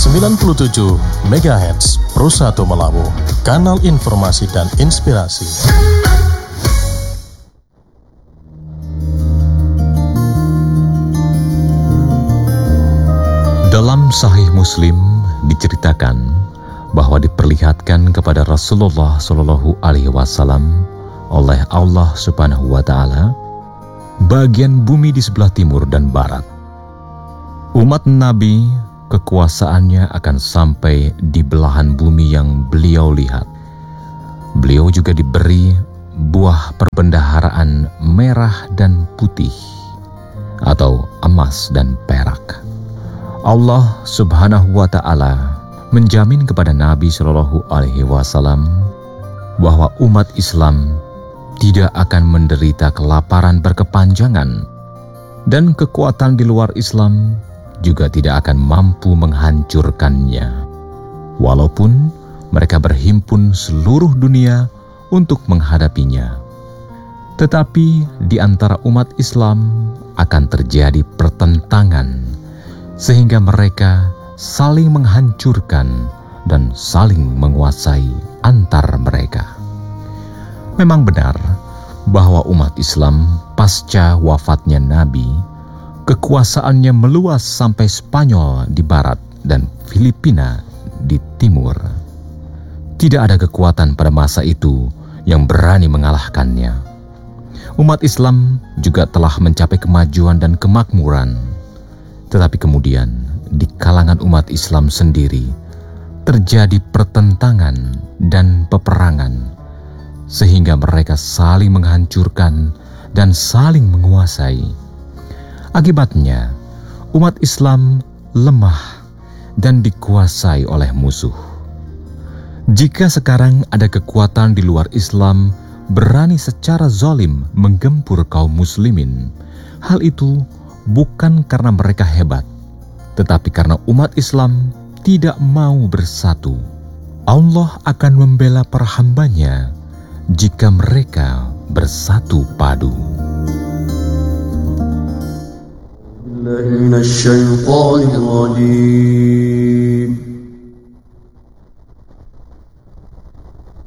97 MHz Pro 1 Melabu, kanal informasi dan inspirasi. Dalam Sahih Muslim diceritakan bahwa diperlihatkan kepada Rasulullah Shallallahu Alaihi Wasallam oleh Allah Subhanahu Wa Taala bagian bumi di sebelah timur dan barat. Umat Nabi kekuasaannya akan sampai di belahan bumi yang beliau lihat. Beliau juga diberi buah perbendaharaan merah dan putih atau emas dan perak. Allah Subhanahu wa Ta'ala menjamin kepada Nabi Shallallahu Alaihi Wasallam bahwa umat Islam tidak akan menderita kelaparan berkepanjangan, dan kekuatan di luar Islam juga tidak akan mampu menghancurkannya, walaupun mereka berhimpun seluruh dunia untuk menghadapinya. Tetapi di antara umat Islam akan terjadi pertentangan, sehingga mereka saling menghancurkan dan saling menguasai antar mereka. Memang benar bahwa umat Islam pasca wafatnya Nabi, kekuasaannya meluas sampai Spanyol di barat dan Filipina di timur. Tidak ada kekuatan pada masa itu yang berani mengalahkannya. Umat Islam juga telah mencapai kemajuan dan kemakmuran. Tetapi kemudian di kalangan umat Islam sendiri terjadi pertentangan dan peperangan, sehingga mereka saling menghancurkan dan saling menguasai. Akibatnya, umat Islam lemah dan dikuasai oleh musuh. Jika sekarang ada kekuatan di luar Islam berani secara zalim menggempur kaum muslimin, hal itu bukan karena mereka hebat, tetapi karena umat Islam tidak mau bersatu. Allah akan membela para hambanya jika mereka bersatu padu. من الشيطان الرجيم